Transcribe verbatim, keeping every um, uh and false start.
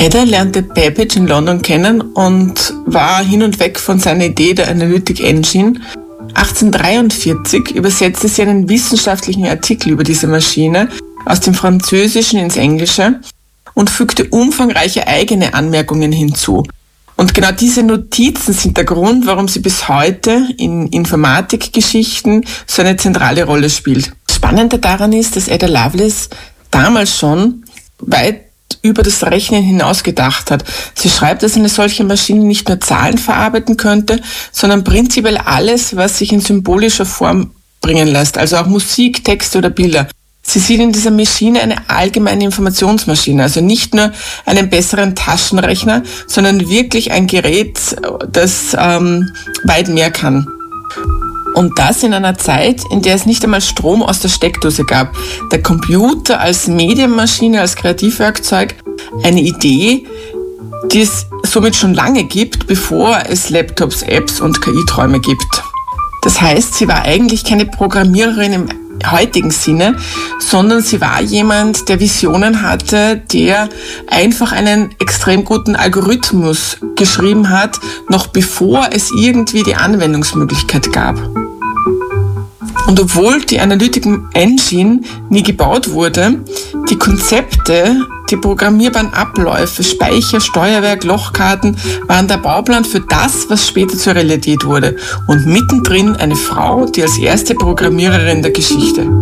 Ada lernte Babbage in London kennen und war hin und weg von seiner Idee der Analytic Engine. achtzehnhundertdreiundvierzig übersetzte sie einen wissenschaftlichen Artikel über diese Maschine aus dem Französischen ins Englische und fügte umfangreiche eigene Anmerkungen hinzu. Und genau diese Notizen sind der Grund, warum sie bis heute in Informatikgeschichten so eine zentrale Rolle spielt. Das Spannende daran ist, dass Ada Lovelace damals schon weit über das Rechnen hinaus gedacht hat. Sie schreibt, dass eine solche Maschine nicht nur Zahlen verarbeiten könnte, sondern prinzipiell alles, was sich in symbolischer Form bringen lässt, also auch Musik, Texte oder Bilder. Sie sieht in dieser Maschine eine allgemeine Informationsmaschine, also nicht nur einen besseren Taschenrechner, sondern wirklich ein Gerät, das ähm, weit mehr kann. Und das in einer Zeit, in der es nicht einmal Strom aus der Steckdose gab. Der Computer als Medienmaschine, als Kreativwerkzeug, eine Idee, die es somit schon lange gibt, bevor es Laptops, Apps und K I-Träume gibt. Das heißt, sie war eigentlich keine Programmiererin im heutigen Sinne, sondern sie war jemand, der Visionen hatte, der einfach einen extrem guten Algorithmus geschrieben hat, noch bevor es irgendwie die Anwendungsmöglichkeit gab. Und obwohl die Analytic Engine nie gebaut wurde, die Konzepte, die programmierbaren Abläufe, Speicher, Steuerwerk, Lochkarten waren der Bauplan für das, was später zur Realität wurde. Und mittendrin eine Frau, die als erste Programmiererin der Geschichte.